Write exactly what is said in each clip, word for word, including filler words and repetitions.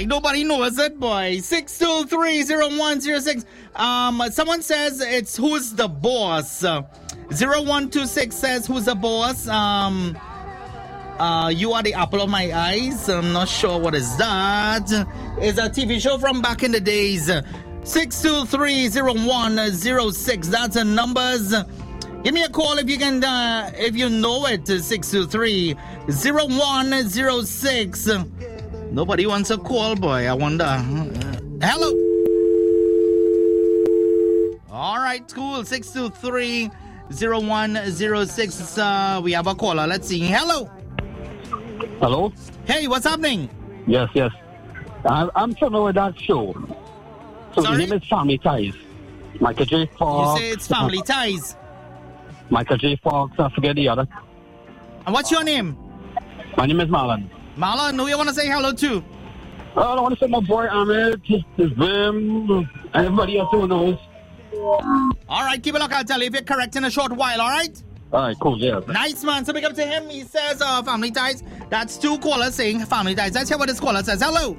nobody knows it, boy. six two three zero one zero six. Um, someone says it's Who's the Boss. zero one two six says Who's the Boss. Um, uh, You Are the Apple of My Eyes. I'm not sure what is that. It's a T V show from back in the days. six two three zero one zero six. That's the numbers. Give me a call if you can, uh, if you know it. six two three zero one zero six. Nobody wants a call, boy. I wonder. Hello. All right, cool. six two three zero one zero six. Uh, we have a caller. Let's see. Hello. Hello? Hey, what's happening? Yes, yes. I'm, I'm familiar with that show. So Sorry? the name is Family Ties. Michael J. You Fox. say it's Family Ties. Michael J. Fox. I forget the other. And what's your name? My name is Marlon. Marlon, who you want to say hello to? Oh, I want to say my boy Ahmed, his Vim, and everybody else who knows. All right, keep a look. I'll tell you if you're correct in a short while, all right? All right, cool, yeah. Nice, man. So big up to him. He says uh, Family Ties. That's two callers saying Family Ties. Let's hear what this caller says. Hello.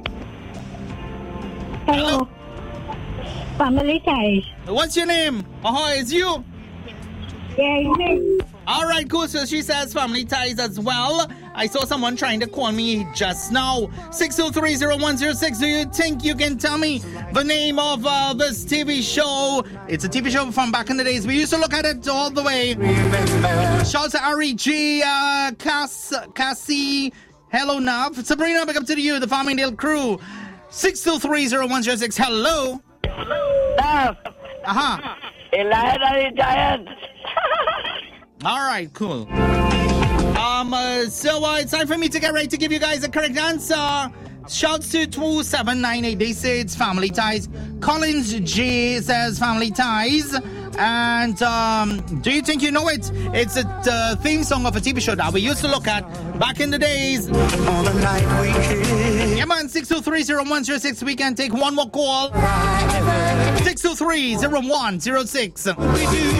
Hello. Family Ties. What's your name? Oh, it's you. Yeah, you know. All right, cool. So she says Family Ties as well. I saw someone trying to call me just now. six two three zero one zero six. Do you think you can tell me the name of uh, this T V show? It's a T V show from back in the days. We used to look at it all the way. Shout out to Ari G, uh, Cass, Cassie, hello Nav. Sabrina, back up to you, the Farmingdale crew. six two three zero one zero six. Hello. Nav. Uh-huh. Elijah Giant. All right, cool. Um, uh, so uh, it's time for me to get ready to give you guys the correct answer. Shouts to two seven nine eight. They say it's Family Ties. Collins J says Family Ties. And um, do you think you know it? It's a uh, theme song of a T V show that we used to look at back in the days. On the night we kiss. Yeah, man. six two three zero one zero six. We can take one more call. six two three zero one zero six. We do.